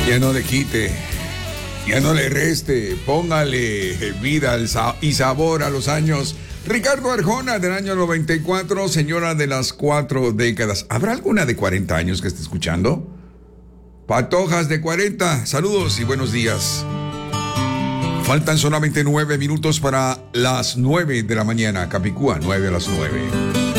Ya no le quite, ya no le reste, póngale vida y sabor a los años. Ricardo Arjona, del año 94, señora de las 4 décadas. ¿Habrá alguna de 40 años que esté escuchando? Patojas de 40, saludos y buenos días. Faltan solamente 9 minutos para las 9 de la mañana. Capicúa, 9 a las 9.